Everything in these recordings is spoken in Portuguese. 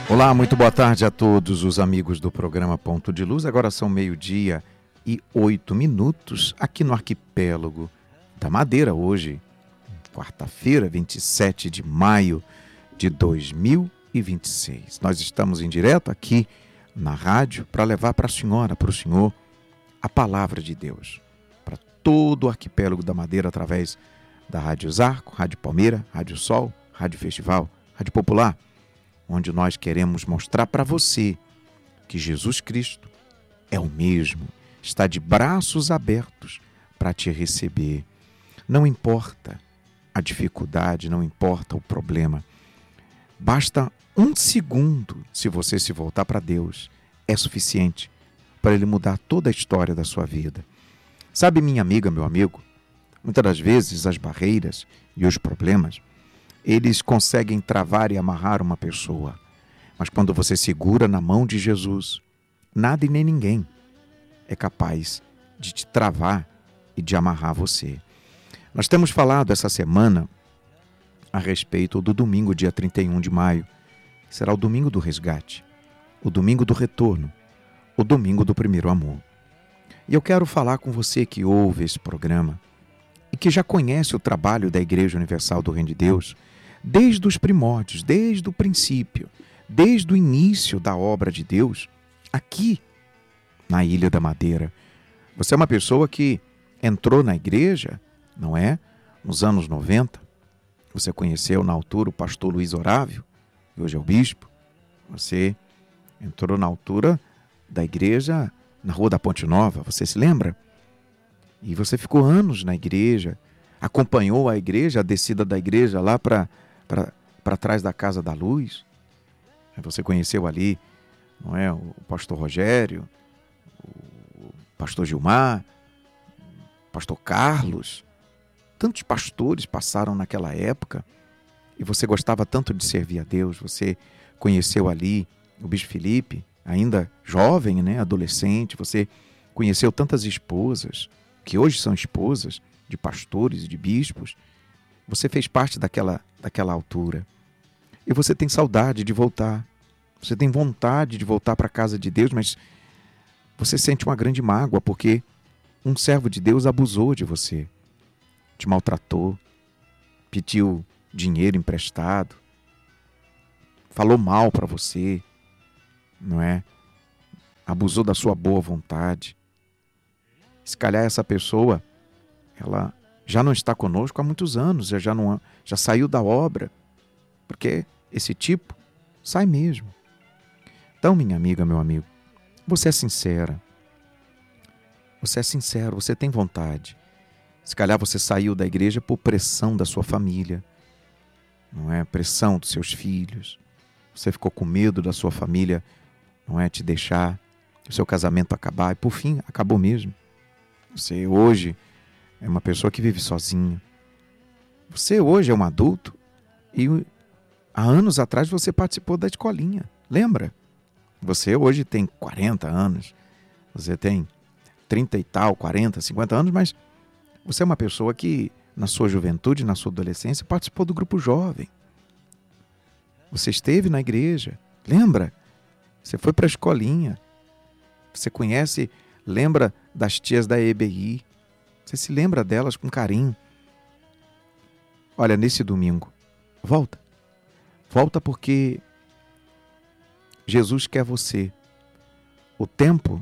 Olá, muito boa tarde a todos os amigos do programa Ponto de Luz. Agora são 12:08 aqui no Arquipélago da Madeira, hoje, quarta-feira, 27 de maio de 2026. Nós estamos em direto aqui na rádio para levar para a senhora, para o senhor, a palavra de Deus. Para todo o Arquipélago da Madeira, através da Rádio Zarco, Rádio Palmeira, Rádio Sol, Rádio Festival, Rádio Popular, onde nós queremos mostrar para você que Jesus Cristo é o mesmo, está de braços abertos para te receber. Não importa a dificuldade, não importa o problema. Basta um segundo, se você se voltar para Deus, é suficiente para Ele mudar toda a história da sua vida. Sabe, minha amiga, meu amigo, muitas das vezes as barreiras e os problemas, eles conseguem travar e amarrar uma pessoa. Mas quando você segura na mão de Jesus, nada e nem ninguém é capaz de te travar e de amarrar você. Nós temos falado essa semana a respeito do domingo, dia 31 de maio. Será o domingo do resgate, o domingo do retorno, o domingo do primeiro amor. E eu quero falar com você que ouve esse programa e que já conhece o trabalho da Igreja Universal do Reino de Deus, desde os primórdios, desde o princípio, desde o início da obra de Deus, aqui na Ilha da Madeira. Você é uma pessoa que entrou na igreja, não é? Nos anos 90. Você conheceu na altura o pastor Luiz Orávio, que hoje é o bispo. Você entrou na altura da igreja na Rua da Ponte Nova, você se lembra? E você ficou anos na igreja, acompanhou a igreja, a descida da igreja lá para trás da Casa da Luz. Você conheceu ali, não é, o pastor Rogério, o pastor Gilmar, o pastor Carlos. Tantos pastores passaram naquela época e você gostava tanto de servir a Deus. Você conheceu ali o bispo Felipe, ainda jovem, né, adolescente. Você conheceu tantas esposas, que hoje são esposas de pastores e de bispos. Você fez parte daquela altura. E você tem saudade de voltar. Você tem vontade de voltar para a casa de Deus, mas você sente uma grande mágoa porque um servo de Deus abusou de você, te maltratou, pediu dinheiro emprestado, falou mal para você, não é? Abusou da sua boa vontade. Se calhar essa pessoa, ela já não está conosco há muitos anos, já saiu da obra, porque esse tipo sai mesmo. Então, minha amiga, meu amigo, você é sincera, você é sincero, você tem vontade. Se calhar você saiu da igreja por pressão da sua família, não é? Pressão dos seus filhos. Você ficou com medo da sua família, não é, te deixar, o seu casamento acabar, e por fim, acabou mesmo. Você hoje é uma pessoa que vive sozinha. Você hoje é um adulto e há anos atrás você participou da escolinha, lembra? Você hoje tem 40 anos, você tem 30 e tal, 40, 50 anos, mas você é uma pessoa que na sua juventude, na sua adolescência, participou do grupo jovem. Você esteve na igreja, lembra? Você foi para a escolinha. Você conhece, lembra das tias da EBI. Você se lembra delas com carinho. Olha, nesse domingo, volta. Volta porque Jesus quer você. O tempo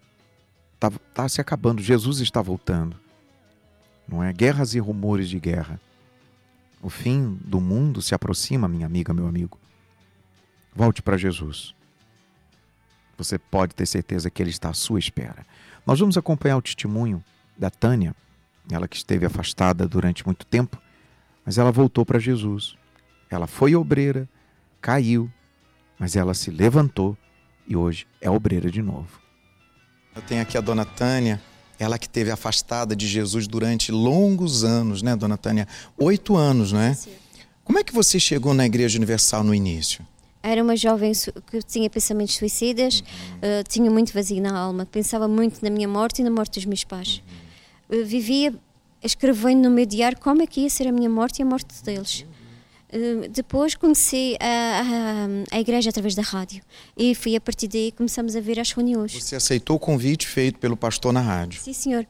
está se acabando. Jesus está voltando. Não é? Guerras e rumores de guerra. O fim do mundo se aproxima, minha amiga, meu amigo. Volte para Jesus. Você pode ter certeza que Ele está à sua espera. Nós vamos acompanhar o testemunho da Tânia, ela que esteve afastada durante muito tempo, mas ela voltou para Jesus. Ela foi obreira, caiu, mas ela se levantou e hoje é obreira de novo. Eu tenho aqui a dona Tânia, ela que esteve afastada de Jesus durante longos anos, né, dona Tânia? 8 anos, não é? Sim. Como é que você chegou na Igreja Universal no início? Era uma jovem que tinha pensamentos suicidas, tinha muito vazio na alma, pensava muito na minha morte e na morte dos meus pais. Vivia escrevendo no meu diário como é que ia ser a minha morte e a morte deles. Depois conheci a igreja através da rádio e fui a partir daí começamos a vir às reuniões. Você aceitou o convite feito pelo pastor na rádio? Sim, senhor.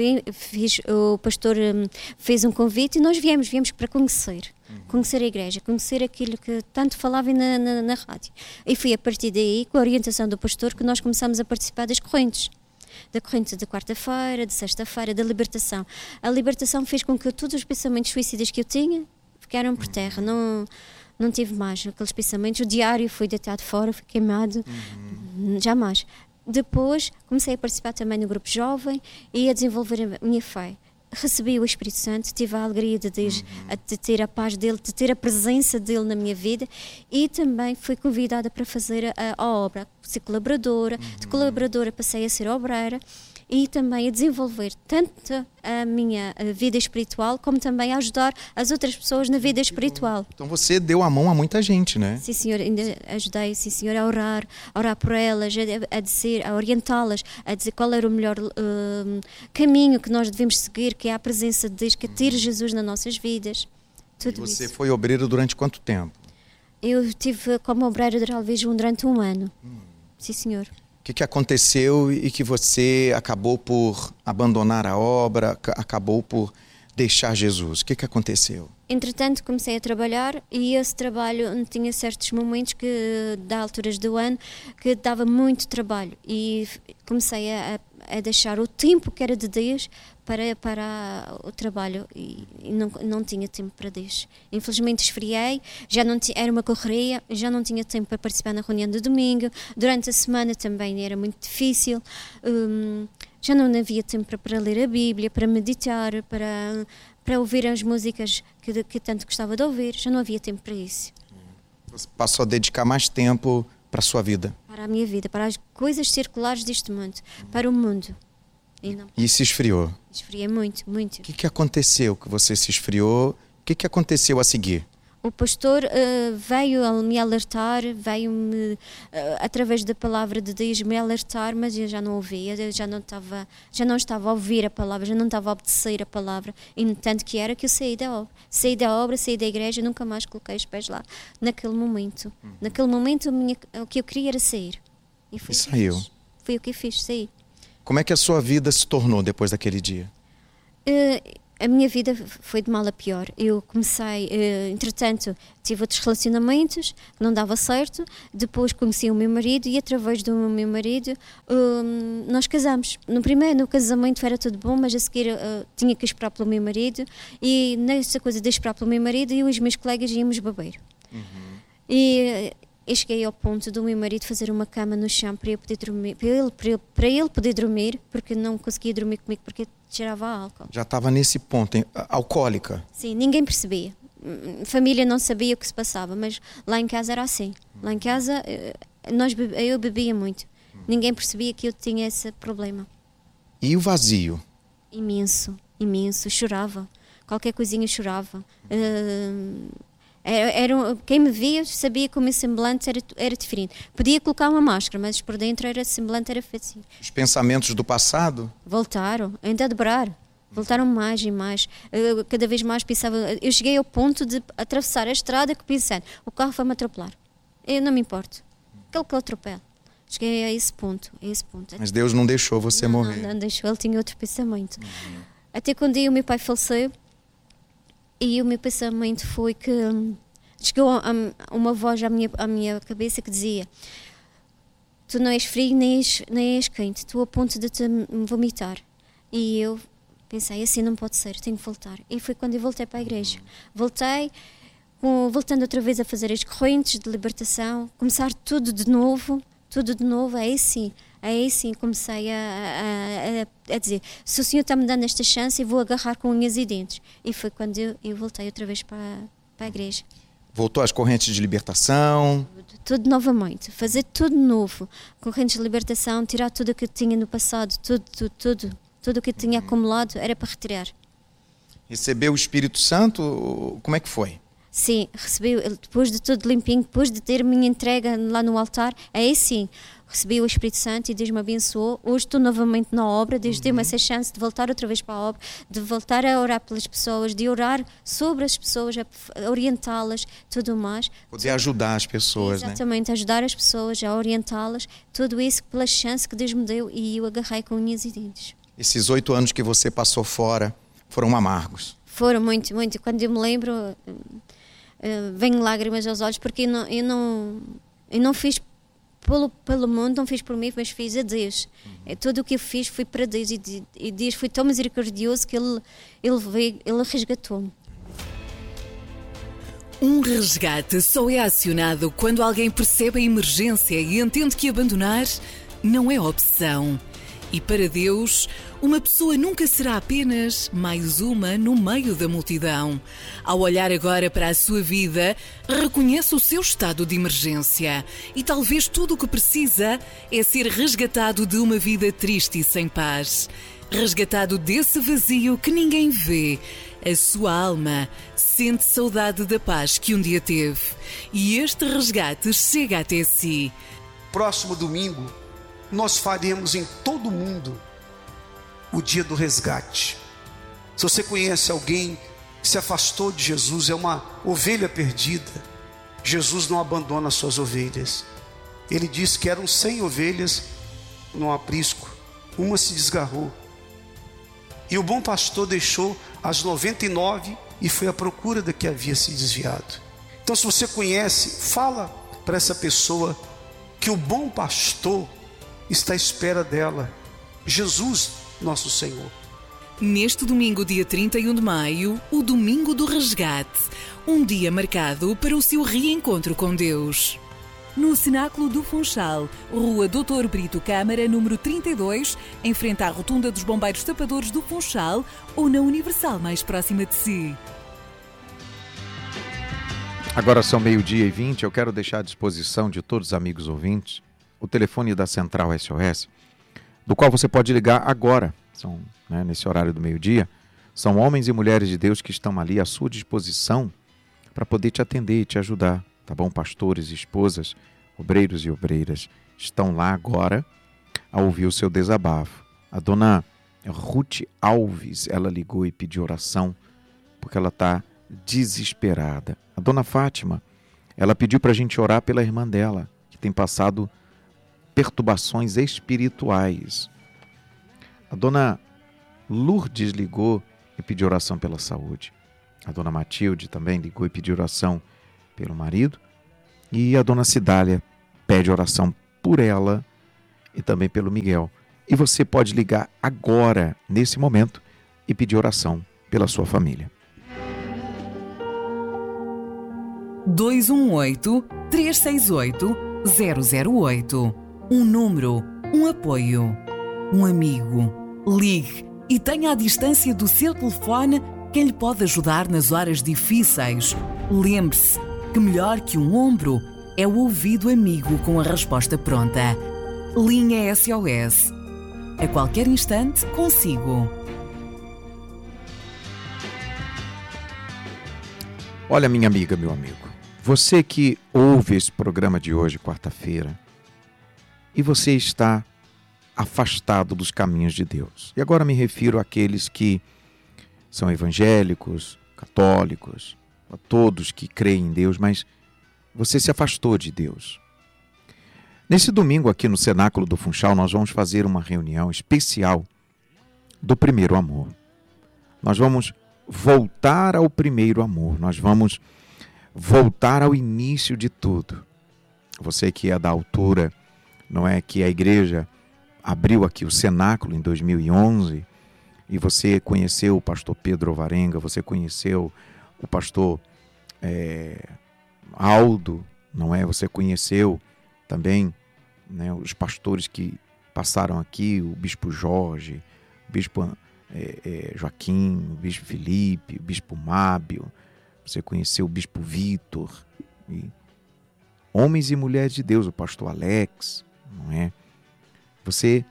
O pastor fez um convite e nós viemos para conhecer a igreja, conhecer aquilo que tanto falava na rádio. E foi a partir daí, com a orientação do pastor, que nós começamos a participar das correntes. Da corrente de quarta-feira, de sexta-feira, da libertação. A libertação fez com que todos os pensamentos suicidas que eu tinha ficaram por terra, não tive mais aqueles pensamentos. O diário foi deitado fora, foi queimado, jamais. Depois comecei a participar também no grupo jovem e a desenvolver a minha fé. Recebi o Espírito Santo, tive a alegria de ter a paz dele, de ter a presença dele na minha vida, e também fui convidada para fazer a obra, ser colaboradora. De colaboradora passei a ser obreira e também a desenvolver tanto a minha vida espiritual como também a ajudar as outras pessoas na vida espiritual. Então você deu a mão a muita gente, né? Sim, senhor, ainda ajudei, sim, senhor, a orar por elas, a orientá-las, a dizer qual era o melhor caminho que nós devemos seguir, que é a presença de Deus, que é ter Jesus nas nossas vidas. Tudo E você isso. foi obreiro durante quanto tempo? Eu estive como obreira de Alvejum durante 1 ano. Sim, senhor. O que aconteceu e que você acabou por abandonar a obra, acabou por deixar Jesus? O que aconteceu? Entretanto, comecei a trabalhar e esse trabalho tinha certos momentos que, da alturas do ano, que dava muito trabalho e comecei a deixar o tempo que era de Deus para o trabalho e não tinha tempo para Deus. Infelizmente esfriei, era uma correria, já não tinha tempo para participar na reunião de domingo, durante a semana também era muito difícil, já não havia tempo para ler a Bíblia, para meditar, para ouvir as músicas que tanto gostava de ouvir, já não havia tempo para isso. Você passou a dedicar mais tempo para a sua vida? Para a minha vida, para as coisas circulares deste mundo, para o mundo. E se esfriou? Esfriei muito, muito. O que aconteceu que você se esfriou? O que aconteceu a seguir? O pastor veio me alertar, veio-me, através da palavra de Deus, me alertar, mas eu já não ouvia, eu já não estava a ouvir a palavra, já não estava a obedecer a palavra, e tanto que era que eu saí da obra, saí da igreja, nunca mais coloquei os pés lá, naquele momento. Naquele momento o que eu queria era sair. E saiu. Foi o que eu fiz, saí. Como é que a sua vida se tornou depois daquele dia? A minha vida foi de mal a pior. Eu comecei, entretanto, tive outros relacionamentos que não dava certo. Depois conheci o meu marido e através do meu marido nós casamos. No casamento era tudo bom, mas a seguir tinha que esperar pelo meu marido. E nessa coisa de esperar pelo meu marido, eu e os meus colegas íamos beber. E eu cheguei ao ponto do meu marido fazer uma cama no chão para eu poder dormir, para ele poder dormir, porque não conseguia dormir comigo porque cheirava a álcool. Já estava nesse ponto, hein? Alcoólica? Sim, ninguém percebia. A família não sabia o que se passava, mas lá em casa era assim. Lá em casa eu bebia muito. Ninguém percebia que eu tinha esse problema. E o vazio? Imenso, imenso. Chorava. Qualquer coisinha chorava. Quem me via sabia que o meu semblante era diferente. Podia colocar uma máscara, mas por dentro o semblante era feito assim. Os pensamentos do passado? Voltaram, ainda a dobrar. Voltaram mais e mais. Cada vez mais pensava. Eu cheguei ao ponto de atravessar a estrada que pensando, o carro vai-me atropelar. Eu não me importo. Aquele que eu atropelo. Cheguei a esse ponto. Mas Deus não deixou você morrer. Não deixou, ele tinha outro pensamento. Até que um dia o meu pai faleceu. E o meu pensamento foi que chegou uma voz à minha cabeça que dizia: tu não és frio nem és quente, estou a ponto de te vomitar. E eu pensei, assim não pode ser, tenho que voltar. E foi quando eu voltei para a igreja. Voltando outra vez a fazer as correntes de libertação, começar tudo de novo, aí sim comecei a dizer, se o Senhor está-me dando esta chance, eu vou agarrar com unhas e dentes. E foi quando eu voltei outra vez para a igreja. Voltou às correntes de libertação? Tudo novamente, fazer tudo novo. Correntes de libertação, tirar tudo o que tinha no passado, tudo o que tinha acumulado era para retirar. Recebeu o Espírito Santo? Como é que foi? Sim, recebi, depois de tudo limpinho, depois de ter minha entrega lá no altar, aí sim, recebi o Espírito Santo e Deus me abençoou. Hoje estou novamente na obra, Deus deu-me essa chance de voltar outra vez para a obra, de voltar a orar pelas pessoas, de orar sobre as pessoas, a orientá-las, tudo mais. Poder ajudar as pessoas, né? Exatamente, ajudar as pessoas, a orientá-las, tudo isso pela chance que Deus me deu e eu agarrei com unhas e dentes. Esses 8 anos que você passou fora foram amargos. Foram muito, muito. Quando eu me lembro, vêm lágrimas aos olhos, porque eu não fiz pelo mundo, não fiz por mim, mas fiz a Deus. Tudo o que eu fiz foi para Deus e Deus foi tão misericordioso que Ele resgatou-me. Um resgate só é acionado quando alguém percebe a emergência e entende que abandonar não é opção. E para Deus, uma pessoa nunca será apenas mais uma no meio da multidão. Ao olhar agora para a sua vida, reconhece o seu estado de emergência. E talvez tudo o que precisa é ser resgatado de uma vida triste e sem paz. Resgatado desse vazio que ninguém vê. A sua alma sente saudade da paz que um dia teve. E este resgate chega até si. Próximo domingo, nós faremos em todo o mundo o dia do resgate. Se você conhece alguém que se afastou de Jesus, é uma ovelha perdida, Jesus não abandona as suas ovelhas. Ele disse que eram 100 ovelhas no aprisco, uma se desgarrou. E o bom pastor deixou as 99 e foi à procura da que havia se desviado. Então, se você conhece, fala para essa pessoa que o bom pastor está à espera dela, Jesus, nosso Senhor. Neste domingo, dia 31 de maio, o Domingo do Resgate, um dia marcado para o seu reencontro com Deus. No Cenáculo do Funchal, Rua Doutor Brito Câmara, número 32, em frente à Rotunda dos Bombeiros Tapadores do Funchal, ou na Universal mais próxima de si. Agora são 12h20, eu quero deixar à disposição de todos os amigos ouvintes o telefone da Central SOS, do qual você pode ligar agora, nesse horário do meio-dia. São homens e mulheres de Deus que estão ali à sua disposição para poder te atender e te ajudar, tá bom? Pastores, esposas, obreiros e obreiras estão lá agora a ouvir o seu desabafo. A dona Ruth Alves, ela ligou e pediu oração porque ela está desesperada. A dona Fátima, ela pediu para a gente orar pela irmã dela, que tem passado perturbações espirituais. A dona Lourdes ligou e pediu oração pela saúde. A dona Matilde também ligou e pediu oração pelo marido. E a dona Cidália pede oração por ela e também pelo Miguel. E você pode ligar agora, nesse momento, e pedir oração pela sua família. 218-368-008. Um número, um apoio, um amigo. Ligue e tenha à distância do seu telefone quem lhe pode ajudar nas horas difíceis. Lembre-se que melhor que um ombro é o ouvido amigo com a resposta pronta. Linha SOS. A qualquer instante consigo. Olha, minha amiga, meu amigo, você que ouve esse programa de hoje, quarta-feira, e você está afastado dos caminhos de Deus. E agora me refiro àqueles que são evangélicos, católicos, a todos que creem em Deus, mas você se afastou de Deus. Nesse domingo aqui no Cenáculo do Funchal, nós vamos fazer uma reunião especial do primeiro amor. Nós vamos voltar ao primeiro amor, nós vamos voltar ao início de tudo. Você que é da altura, não é que a igreja abriu aqui o Cenáculo em 2011 e você conheceu o pastor Pedro Alvarenga, você conheceu o pastor Aldo, não é? Você conheceu também, né, os pastores que passaram aqui, o bispo Jorge, o bispo Joaquim, o bispo Felipe, o bispo Mábio, você conheceu o bispo Vitor, e homens e mulheres de Deus, o pastor Alex, não é? Você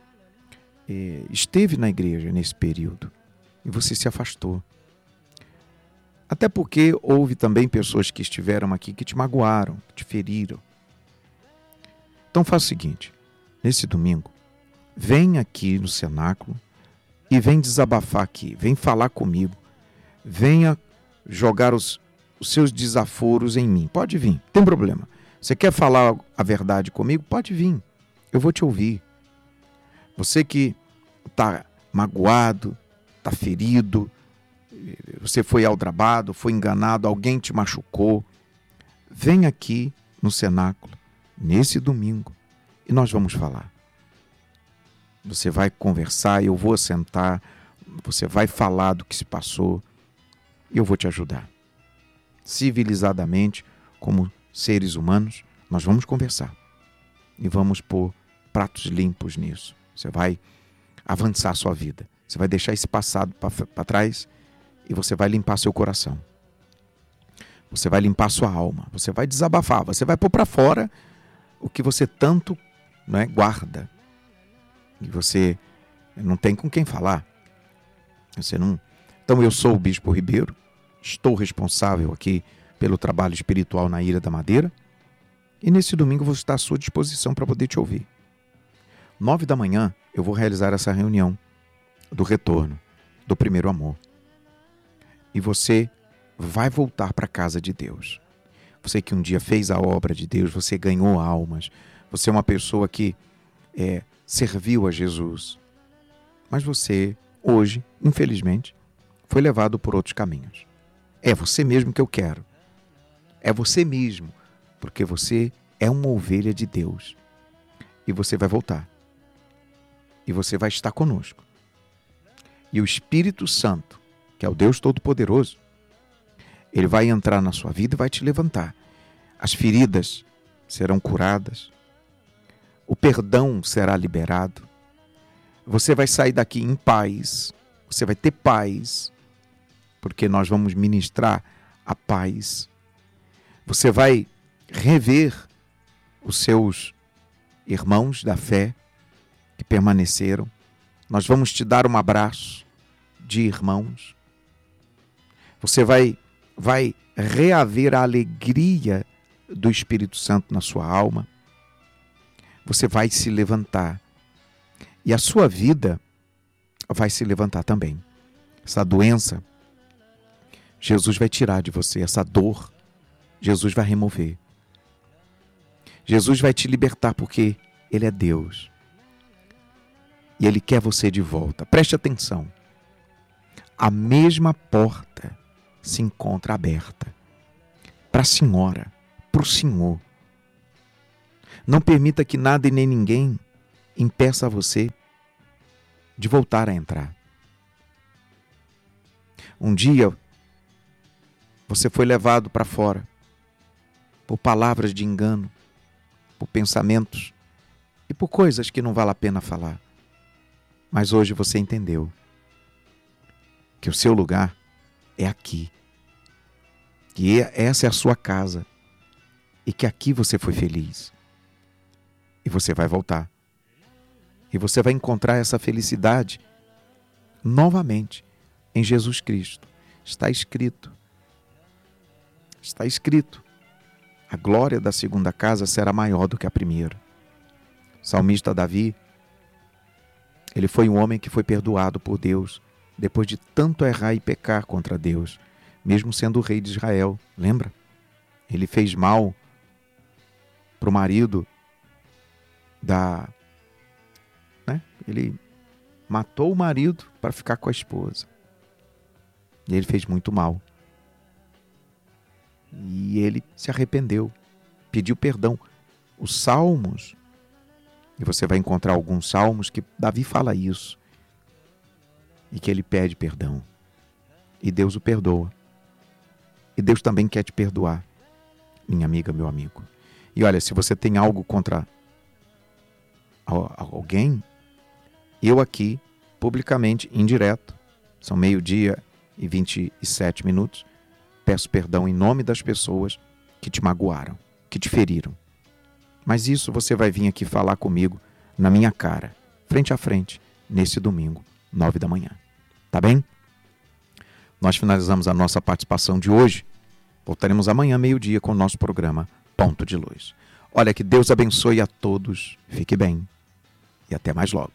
esteve na igreja nesse período e você se afastou. Até porque houve também pessoas que estiveram aqui que te magoaram, que te feriram. Então faça o seguinte, nesse domingo, vem aqui no cenáculo e vem desabafar aqui, vem falar comigo, venha jogar os seus desaforos em mim. Pode vir, não tem problema. Você quer falar a verdade comigo? Pode vir, eu vou te ouvir. Você que está magoado, está ferido, você foi aldrabado, foi enganado, alguém te machucou, vem aqui no cenáculo, nesse domingo, e nós vamos falar. Você vai conversar, eu vou sentar, você vai falar do que se passou, e eu vou te ajudar. Civilizadamente, como seres humanos, nós vamos conversar. E vamos pôr pratos limpos nisso. Você vai avançar a sua vida. Você vai deixar esse passado para trás e você vai limpar seu coração. Você vai limpar sua alma. Você vai desabafar. Você vai pôr para fora o que você tanto, né, guarda. E você não tem com quem falar. Você não... Então eu sou o Bispo Ribeiro. Estou responsável aqui pelo trabalho espiritual na Ilha da Madeira. E nesse domingo eu vou estar à sua disposição para poder te ouvir. 9 da manhã eu vou realizar essa reunião do retorno, do primeiro amor. E você vai voltar para a casa de Deus. Você que um dia fez a obra de Deus, você ganhou almas. Você é uma pessoa que serviu a Jesus. Mas você, hoje, infelizmente, foi levado por outros caminhos. É você mesmo que eu quero. É você mesmo, porque você é uma ovelha de Deus. E você vai voltar. E você vai estar conosco. E o Espírito Santo, que é o Deus Todo-Poderoso, ele vai entrar na sua vida e vai te levantar. As feridas serão curadas. O perdão será liberado. Você vai sair daqui em paz. Você vai ter paz. Porque nós vamos ministrar a paz. Você vai rever os seus irmãos da fé que permaneceram. Nós vamos te dar um abraço de irmãos. Você vai reaver a alegria do Espírito Santo na sua alma. Você vai se levantar. E a sua vida vai se levantar também. Essa doença, Jesus vai tirar de você. Essa dor, Jesus vai remover. Jesus vai te libertar porque Ele é Deus. E Ele quer você de volta. Preste atenção. A mesma porta se encontra aberta para a senhora, para o Senhor. Não permita que nada e nem ninguém impeça você de voltar a entrar. Um dia você foi levado para fora por palavras de engano, por pensamentos e por coisas que não vale a pena falar. Mas hoje você entendeu que o seu lugar é aqui. Que essa é a sua casa. E que aqui você foi feliz. E você vai voltar. E você vai encontrar essa felicidade novamente em Jesus Cristo. Está escrito. Está escrito. A glória da segunda casa será maior do que a primeira. O salmista Davi, ele foi um homem que foi perdoado por Deus depois de tanto errar e pecar contra Deus, mesmo sendo o rei de Israel. Lembra? Ele fez mal para o marido Ele matou o marido para ficar com a esposa. E ele fez muito mal. E ele se arrependeu, pediu perdão. Os salmos, e você vai encontrar alguns salmos que Davi fala isso, e que ele pede perdão. E Deus o perdoa. E Deus também quer te perdoar, minha amiga, meu amigo. E olha, se você tem algo contra alguém, eu aqui, publicamente, indireto, são 12:27, peço perdão em nome das pessoas que te magoaram, que te feriram. Mas isso você vai vir aqui falar comigo na minha cara, frente a frente, nesse domingo, 9 da manhã. Tá bem? nós finalizamos a nossa participação de hoje. Voltaremos amanhã, meio-dia, com o nosso programa Ponto de Luz. Olha, que Deus abençoe a todos. Fique bem e até mais logo.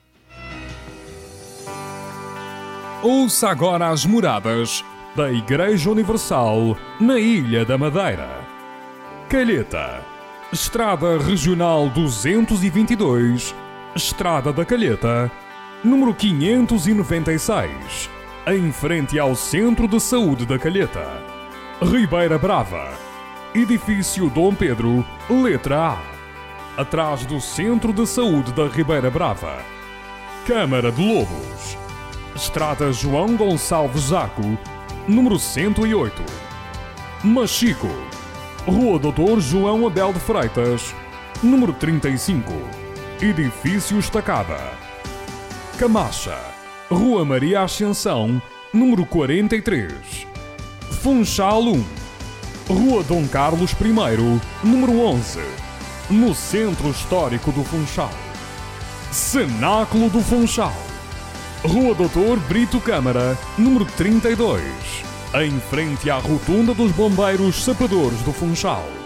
Ouça agora as moradas da Igreja Universal na Ilha da Madeira. Calheta, Estrada Regional 222, Estrada da Calheta, número 596, em frente ao Centro de Saúde da Calheta. Ribeira Brava, Edifício Dom Pedro, letra A, atrás do Centro de Saúde da Ribeira Brava. Câmara de Lobos, Estrada João Gonçalves Zaco, número 108. Machico, Rua Doutor João Abel de Freitas, número 35, Edifício Estacada. Camacha, Rua Maria Ascensão, número 43. Funchal 1, Rua Dom Carlos I, número 11, no Centro Histórico do Funchal. Cenáculo do Funchal, Rua Doutor Brito Câmara, número 32, em frente à Rotunda dos Bombeiros Sapadores do Funchal.